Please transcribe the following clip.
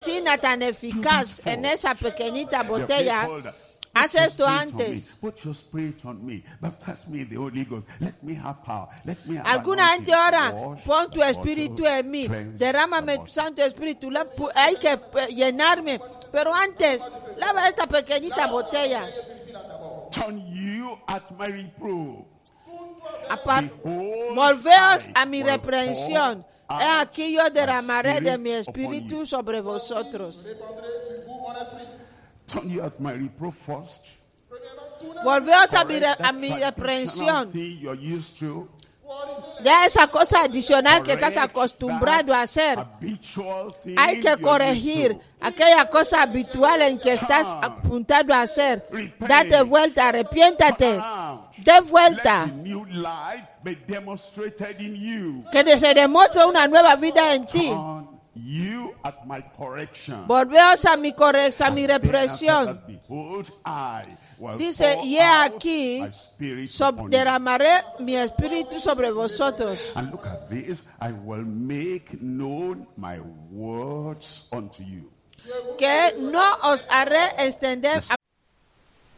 medicina tan eficaz en esa pequeñita botella. Haz esto antes. Alguna gente ora, pon tu espíritu en mí, derrámame tu Santo Espíritu, hay que llenarme. Pero antes, lava esta pequeñita botella. Volveos a mi reprensión. He aquí yo derramaré de mi espíritu sobre vosotros. Volveos a mi reprensión. Ya esa cosa adicional que estás acostumbrado a hacer, hay que corregir aquella cosa habitual en que estás apuntado a hacer. Date vuelta, arrepiéntate, de vuelta. Que se demuestre una nueva vida en ti. Volveos a mi corrección, a mi represión. Dice, y he aquí, derramaré mi espíritu sobre vosotros. And look at this, I will make known my words unto you. Que no os haré extender